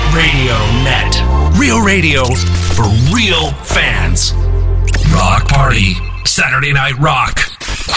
Radio Net. Real radio for real fans. Rock Party. Saturday Night Rock.